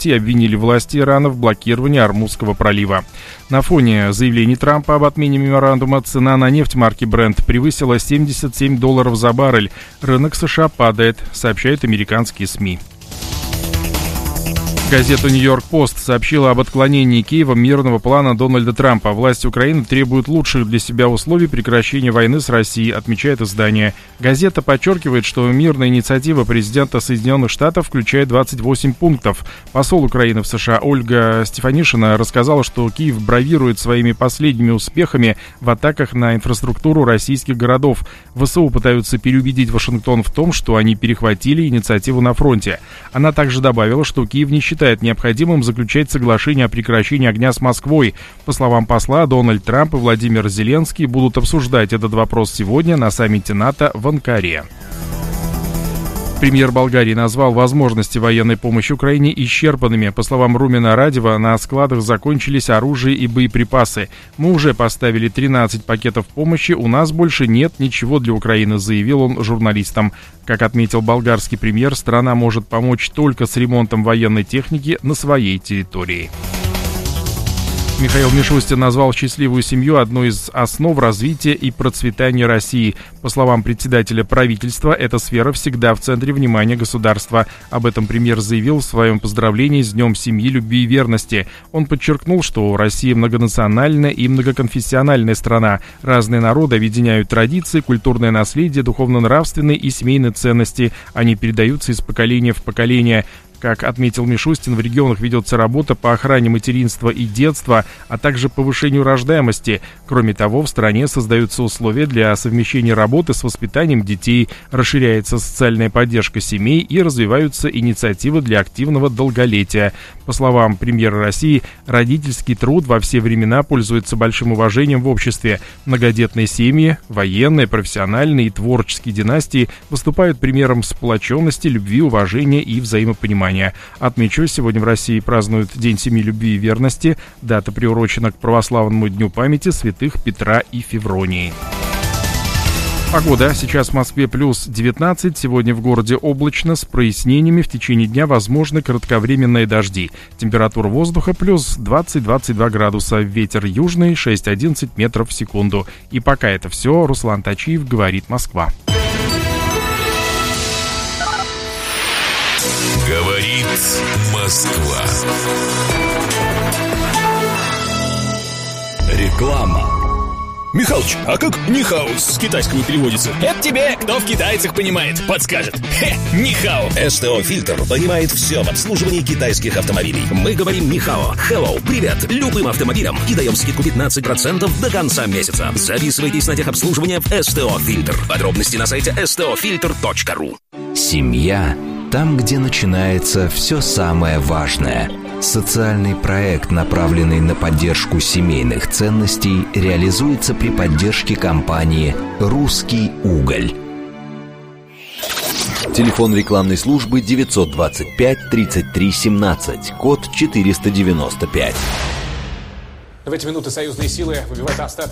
нефти и обвинили власти Ирана в блокировании Ормузского пролива. На фоне заявлений Трампа об отмене меморандума цена на нефть марки Brent превысила $77 за баррель. Рынок США падает, сообщают американские СМИ. Газета «Нью-Йорк Пост» сообщила об отклонении Киевом мирного плана Дональда Трампа. Власти Украины требуют лучших для себя условий прекращения войны с Россией, отмечает издание. Газета подчеркивает, что мирная инициатива президента Соединенных Штатов включает 28 пунктов. Посол Украины в США Ольга Стефанишина рассказала, что Киев бравирует своими последними успехами в атаках на инфраструктуру российских городов. ВСУ пытаются переубедить Вашингтон в том, что они перехватили инициативу на фронте. Она также добавила, что Киев не считает необходимым заключать соглашение о прекращении огня с Москвой. По словам посла, Дональд Трамп и Владимир Зеленский будут обсуждать этот вопрос сегодня на саммите НАТО в Анкаре. Премьер Болгарии назвал возможности военной помощи Украине исчерпанными. По словам Румена Радева, на складах закончились оружие и боеприпасы. Мы уже поставили 13 пакетов помощи, у нас больше нет ничего для Украины, заявил он журналистам. Как отметил болгарский премьер, страна может помочь только с ремонтом военной техники на своей территории. Михаил Мишустин назвал счастливую семью одной из основ развития и процветания России. По словам председателя правительства, эта сфера всегда в центре внимания государства. Об этом премьер заявил в своем поздравлении с Днем семьи, любви и верности. Он подчеркнул, что Россия многонациональная и многоконфессиональная страна. Разные народы объединяют традиции, культурное наследие, духовно-нравственные и семейные ценности. Они передаются из поколения в поколение. Как отметил Мишустин, в регионах ведется работа по охране материнства и детства, а также повышению рождаемости. Кроме того, в стране создаются условия для совмещения работы с воспитанием детей, расширяется социальная поддержка семей и развиваются инициативы для активного долголетия. По словам премьера России, родительский труд во все времена пользуется большим уважением в обществе. Многодетные семьи, военные, профессиональные и творческие династии выступают примером сплоченности, любви, уважения и взаимопонимания. Отмечу, сегодня в России празднуют День семьи, любви и верности. Дата приурочена к православному дню памяти святых Петра и Февронии. Погода. Сейчас в Москве плюс 19. Сегодня в городе облачно с прояснениями. В течение дня возможны кратковременные дожди. Температура воздуха плюс 20-22 градуса. Ветер южный 6-11 метров в секунду. И пока это все. Руслан Тачиев, говорит Москва. Говорит Москва. Реклама. Михалыч, а как нихао с китайского переводится? Это тебе, кто в китайцах понимает, подскажет. Нихао. СТО «Фильтр» понимает все в обслуживании китайских автомобилей. Мы говорим нихао, hello, привет, любым автомобилям и даем скидку 15% до конца месяца. Записывайтесь на техобслуживание в СТО «Фильтр». Подробности на сайте stofilter.ru. Семья там, где начинается все самое важное. Социальный проект, направленный на поддержку семейных ценностей, реализуется при поддержке компании «Русский уголь». Телефон рекламной службы 925 33 17, код 495. В эти минуты союзные силы выбивают остатки